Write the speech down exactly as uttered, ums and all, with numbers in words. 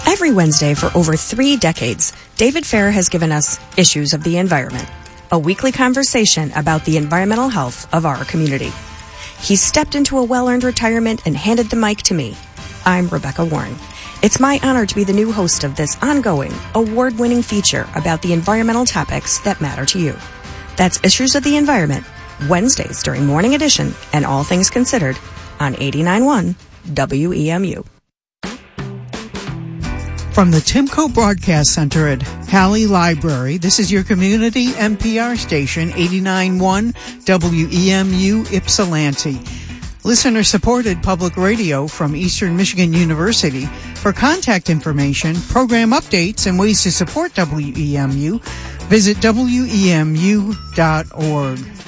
Every Wednesday for over three decades, David Fair has given us Issues of the Environment, a weekly conversation about the environmental health of our community. He stepped into a well-earned retirement and handed the mic to me. I'm Rebecca Warren. It's my honor to be the new host of this ongoing, award-winning feature about the environmental topics that matter to you. That's Issues of the Environment, Wednesdays during Morning Edition and All Things Considered on eighty-nine point one W E M U. From the Timco Broadcast Center at Halley Library, this is your community N P R station, eighty-nine point one W E M U Ypsilanti. Listener-supported public radio from Eastern Michigan University. For contact information, program updates, and ways to support W E M U, visit W E M U dot org.